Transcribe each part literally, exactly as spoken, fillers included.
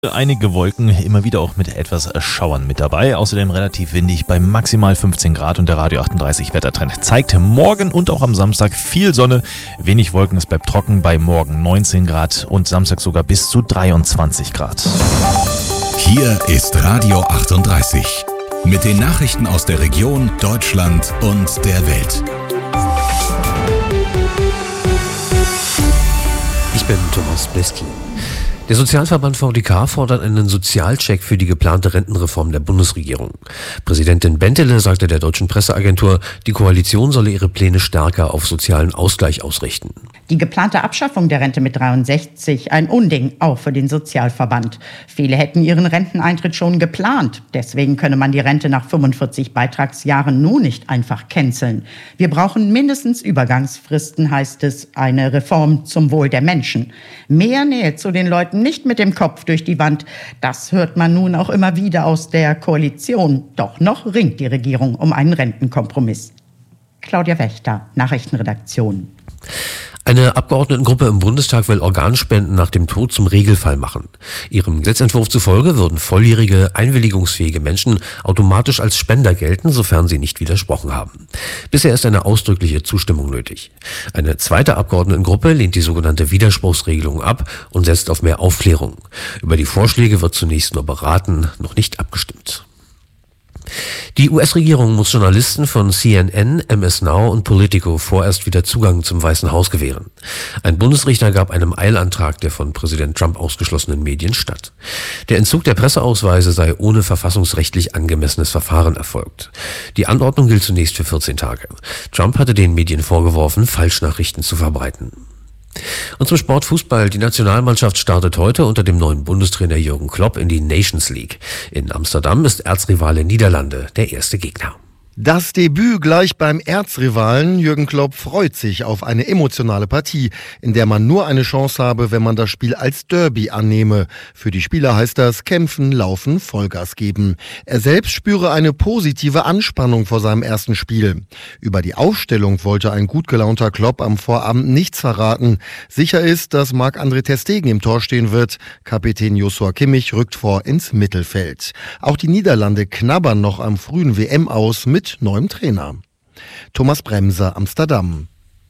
Einige Wolken, immer wieder auch mit etwas Schauern mit dabei. Außerdem relativ windig bei maximal fünfzehn Grad und der Radio achtunddreißig Wettertrend zeigt morgen und auch am Samstag viel Sonne, wenig Wolken, es bleibt trocken bei morgen neunzehn Grad und Samstag sogar bis zu dreiundzwanzig Grad. Hier ist Radio achtunddreißig mit den Nachrichten aus der Region, Deutschland und der Welt. Ich bin Thomas Bleski. Der Sozialverband V D K fordert einen Sozialcheck für die geplante Rentenreform der Bundesregierung. Präsidentin Bentele sagte der deutschen Presseagentur, die Koalition solle ihre Pläne stärker auf sozialen Ausgleich ausrichten. Die geplante Abschaffung der Rente mit dreiundsechzig, ein Unding, auch für den Sozialverband. Viele hätten ihren Renteneintritt schon geplant. Deswegen könne man die Rente nach fünfundvierzig Beitragsjahren nun nicht einfach canceln. Wir brauchen mindestens Übergangsfristen, heißt es, eine Reform zum Wohl der Menschen. Mehr Nähe zu den Leuten, nicht mit dem Kopf durch die Wand. Das hört man nun auch immer wieder aus der Koalition. Doch noch ringt die Regierung um einen Rentenkompromiss. Claudia Wächter, Nachrichtenredaktion. Eine Abgeordnetengruppe im Bundestag will Organspenden nach dem Tod zum Regelfall machen. Ihrem Gesetzentwurf zufolge würden volljährige, einwilligungsfähige Menschen automatisch als Spender gelten, sofern sie nicht widersprochen haben. Bisher ist eine ausdrückliche Zustimmung nötig. Eine zweite Abgeordnetengruppe lehnt die sogenannte Widerspruchsregelung ab und setzt auf mehr Aufklärung. Über die Vorschläge wird zunächst nur beraten, noch nicht abgestimmt. Die U S-Regierung muss Journalisten von C N N, M S Now und Politico vorerst wieder Zugang zum Weißen Haus gewähren. Ein Bundesrichter gab einem Eilantrag der von Präsident Trump ausgeschlossenen Medien statt. Der Entzug der Presseausweise sei ohne verfassungsrechtlich angemessenes Verfahren erfolgt. Die Anordnung gilt zunächst für vierzehn Tage. Trump hatte den Medien vorgeworfen, Falschnachrichten zu verbreiten. Und zum Sport Fußball. Die Nationalmannschaft startet heute unter dem neuen Bundestrainer Jürgen Klopp in die Nations League. In Amsterdam ist Erzrivale Niederlande der erste Gegner. Das Debüt gleich beim Erzrivalen. Jürgen Klopp freut sich auf eine emotionale Partie, in der man nur eine Chance habe, wenn man das Spiel als Derby annehme. Für die Spieler heißt das kämpfen, laufen, Vollgas geben. Er selbst spüre eine positive Anspannung vor seinem ersten Spiel. Über die Aufstellung wollte ein gut gelaunter Klopp am Vorabend nichts verraten. Sicher ist, dass Marc-André ter Stegen im Tor stehen wird. Kapitän Joshua Kimmich rückt vor ins Mittelfeld. Auch die Niederlande knabbern noch am frühen W M aus mit neuem Trainer. Thomas Bremser, Amsterdam.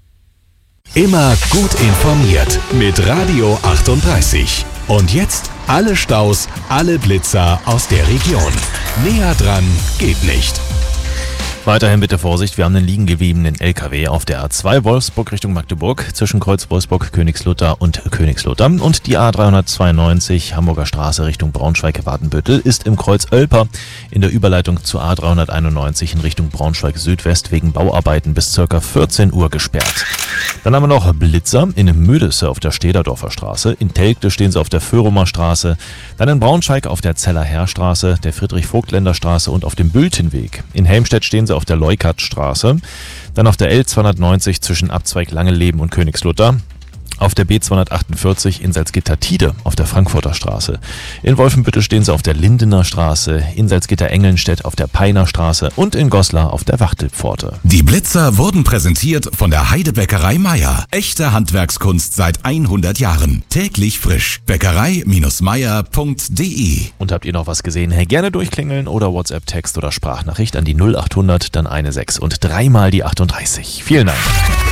Immer gut informiert mit Radio achtunddreißig. Und jetzt alle Staus, alle Blitzer aus der Region. Näher dran geht nicht. Weiterhin bitte Vorsicht, wir haben einen liegen gebliebenen L K W auf der A zwei Wolfsburg Richtung Magdeburg zwischen Kreuz Wolfsburg, Königslutter und Königslutter. Und die A dreihundertzweiundneunzig Hamburger Straße Richtung Braunschweig-Wadenbüttel ist im Kreuz Oelper in der Überleitung zur A dreihunderteinundneunzig in Richtung Braunschweig-Südwest wegen Bauarbeiten bis ca. vierzehn Uhr gesperrt. Dann haben wir noch Blitzer in Mödesse auf der Stederdorfer Straße. In Telgte stehen sie auf der Föhrumer Straße. Dann in Braunschweig auf der Zeller Heerstraße, der Friedrich-Vogtländer Straße und auf dem Bültenweg. In Helmstedt stehen sie auf der Leukertstraße. Dann auf der L zweihundertneunzig zwischen Abzweig Langeleben und Königslutter. Auf der B zweihundertachtundvierzig in Salzgitter-Tide auf der Frankfurter Straße. In Wolfenbüttel stehen sie auf der Lindener Straße, in Salzgitter-Engelnstedt auf der Peiner Straße und in Goslar auf der Wachtelpforte. Die Blitzer wurden präsentiert von der Heidebäckerei Meier. Echte Handwerkskunst seit hundert Jahren. Täglich frisch. Bäckerei Meier punkt de. Und habt ihr noch was gesehen? Hey, gerne durchklingeln oder WhatsApp-Text oder Sprachnachricht an die null achthundert, dann eine sechs und dreimal die achtunddreißig. Vielen Dank.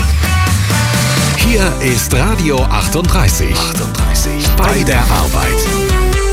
Hier ist Radio achtunddreißig. achtunddreißig. Bei der Arbeit.